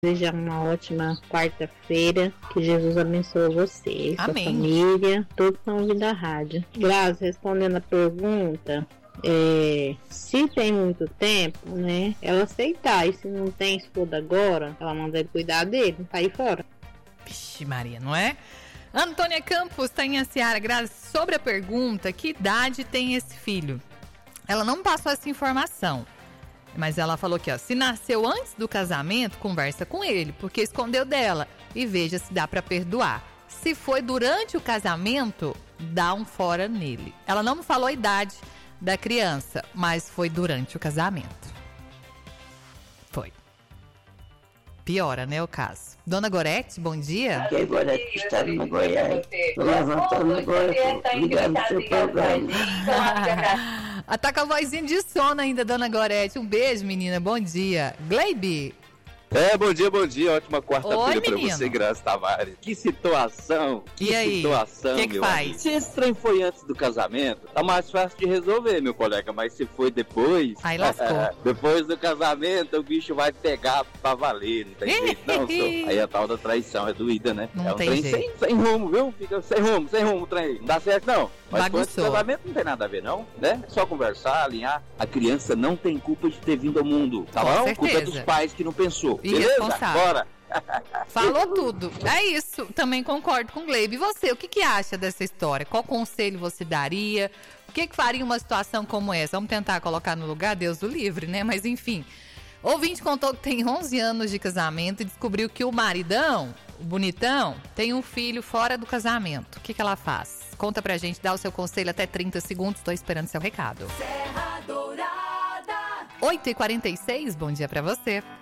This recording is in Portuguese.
Desejar uma ótima quarta-feira. Que Jesus abençoe você, sua Amém. família, todos que estão ouvindo a rádio. Grazi, respondendo a pergunta, se tem muito tempo, né, ela aceitar. E se não tem, se for agora, ela manda ele cuidar dele, não sair fora. Vixe Maria, não é? Antônia Campos está em Seara. Grazi, sobre a pergunta, que idade tem esse filho? Ela não passou essa informação. Mas ela falou que, se nasceu antes do casamento, conversa com ele, porque escondeu dela. E veja se dá pra perdoar. Se foi durante o casamento, dá um fora nele. Ela não me falou a idade da criança, mas foi durante o casamento. Foi. Piora, né, o caso. Dona Gorete, bom dia. Que agora está no Goiás. Estou levantando agora, ligando no seu programa. Tá com a vozinha de sono ainda, Dona Gorete. Um beijo, menina. Bom dia. Gleibe. Bom dia. Ótima quarta-feira pra menino. você, Grazi Tavares. Que situação. E aí? Situação, Que meu faz? amigo. Se esse trem foi antes do casamento, tá mais fácil de resolver, meu colega. Mas se foi depois... Aí lascou. Depois do casamento, o bicho vai pegar pra valer. Não tem jeito não, senhor. Aí a tal da traição é doída, né? Não é um tem trem jeito. sem rumo, viu? Fica sem rumo o trem. Não dá certo, não. Mas antes do Bagunçou. casamento não tem nada a ver, não, né? É só conversar, alinhar. A criança não tem culpa de ter vindo ao mundo, tá Com bom? certeza. Culpa é dos pais que não pensou. Beleza? Irresponsável. Bora. Falou tudo. É isso. Também concordo com o Gleibe. E você, o que acha dessa história? Qual conselho você daria? O que faria uma situação como essa? Vamos tentar colocar no lugar, Deus o livre, né? Mas enfim. Ouvinte contou que tem 11 anos de casamento e descobriu que o maridão, o bonitão, tem um filho fora do casamento. O que ela faz? Conta pra gente, dá o seu conselho até 30 segundos. Tô esperando seu recado. 8h46, bom dia pra você.